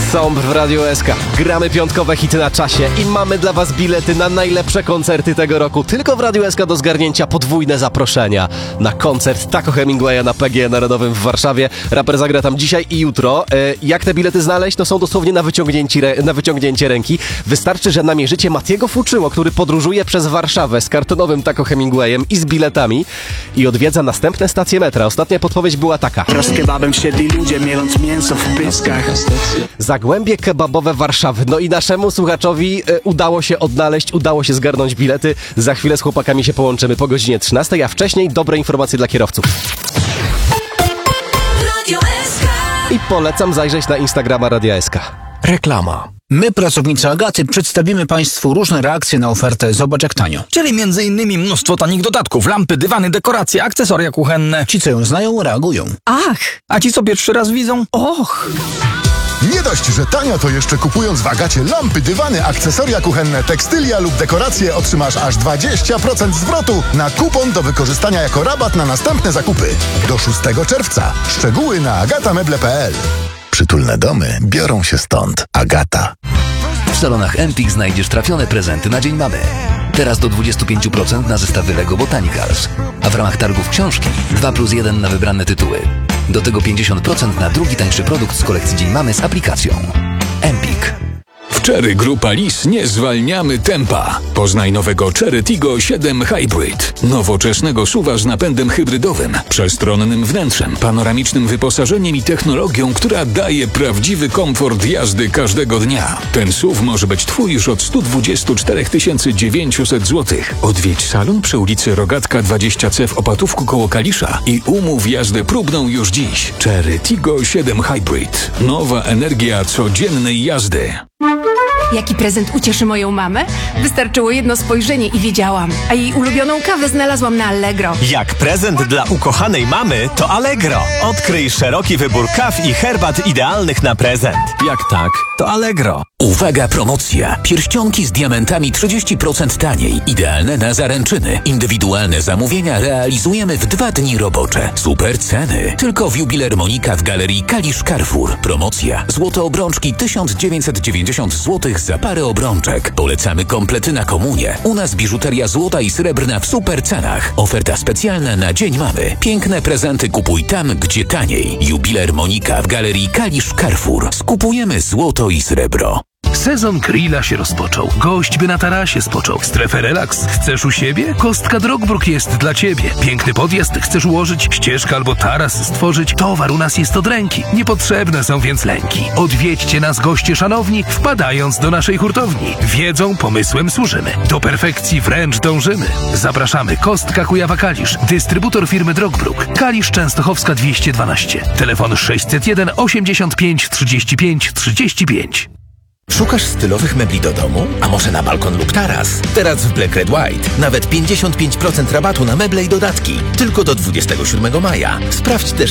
Somb w Radiu SK. Gramy piątkowe hity na czasie i mamy dla was bilety na najlepsze koncerty tego roku. Tylko w Radiu SK do zgarnięcia podwójne zaproszenia na koncert Taco Hemingwaya na PGE Narodowym w Warszawie. Raper zagra tam dzisiaj i jutro. Jak te bilety znaleźć? No są dosłownie na wyciągnięcie ręki. Wystarczy, że namierzycie Matiego Fuczyło, który podróżuje przez Warszawę z kartonowym Taco Hemingwayem i z biletami i odwiedza następne stacje metra. Ostatnia podpowiedź była taka. Z kebabem siedli ludzie, mieląc mięso w pyskach. Zagłębie kebabowe Warszawy. No i naszemu słuchaczowi udało się odnaleźć, udało się zgarnąć bilety. Za chwilę z chłopakami się połączymy po godzinie 13, a wcześniej dobre informacje dla kierowców. I polecam zajrzeć na Instagrama Radia SK. Reklama. My, pracownicy Agaty, przedstawimy Państwu różne reakcje na ofertę Zobacz jak tanio. Czyli m.in. mnóstwo tanich dodatków, lampy, dywany, dekoracje, akcesoria kuchenne. Ci, co ją znają, reagują. Ach! A ci, co pierwszy raz widzą? Och! Nie dość, że tanio, to jeszcze kupując w Agacie lampy, dywany, akcesoria kuchenne, tekstylia lub dekoracje otrzymasz aż 20% zwrotu na kupon do wykorzystania jako rabat na następne zakupy. Do 6 czerwca. Szczegóły na agatameble.pl. Przytulne domy biorą się stąd. Agata. W salonach Empik znajdziesz trafione prezenty na Dzień Mamy. Teraz do 25% na zestawy Lego Botanicals. A w ramach targów książki 2+1 na wybrane tytuły. Do tego 50% na drugi tańszy produkt z kolekcji Dzień Mamy z aplikacją. Empik. W Chery Grupa Lis nie zwalniamy tempa. Poznaj nowego Chery Tiggo 7 Hybrid. Nowoczesnego SUV-a z napędem hybrydowym, przestronnym wnętrzem, panoramicznym wyposażeniem i technologią, która daje prawdziwy komfort jazdy każdego dnia. Ten SUV może być Twój już od 124 900 zł. Odwiedź salon przy ulicy Rogatka 20C w Opatówku koło Kalisza i umów jazdę próbną już dziś. Chery Tiggo 7 Hybrid. Nowa energia codziennej jazdy. Jaki prezent ucieszy moją mamę? Wystarczyło jedno spojrzenie i wiedziałam. A jej ulubioną kawę znalazłam na Allegro. Jak prezent dla ukochanej mamy, to Allegro. Odkryj szeroki wybór kaw i herbat idealnych na prezent. Jak tak, to Allegro. Uwaga, promocja. Pierścionki z diamentami 30% taniej. Idealne na zaręczyny. Indywidualne zamówienia realizujemy w 2 dni robocze. Super ceny. Tylko w Jubiler Monika w Galerii Kalisz Carrefour. Promocja. Złote obrączki 1990 zł za parę obrączek. Polecamy komplety na komunię. U nas biżuteria złota i srebrna w super cenach. Oferta specjalna na Dzień Mamy. Piękne prezenty kupuj tam, gdzie taniej. Jubiler Monika w Galerii Kalisz Carrefour. Skupujemy złoto i srebro. Sezon grilla się rozpoczął. Gość by na tarasie spoczął. Strefę relaks chcesz u siebie? Kostka Drogbróg jest dla ciebie. Piękny podjazd chcesz ułożyć? Ścieżkę albo taras stworzyć? Towar u nas jest od ręki. Niepotrzebne są więc lęki. Odwiedźcie nas, goście szanowni, wpadając do naszej hurtowni. Wiedzą, pomysłem służymy. Do perfekcji wręcz dążymy. Zapraszamy. Kostka Kujawa-Kalisz. Dystrybutor firmy Drogbróg. Kalisz Częstochowska 212. Telefon 601 85 35 35. Szukasz stylowych mebli do domu? A może na balkon lub taras? Teraz w Black Red White nawet 55% rabatu na meble i dodatki. Tylko do 27 maja. Sprawdź też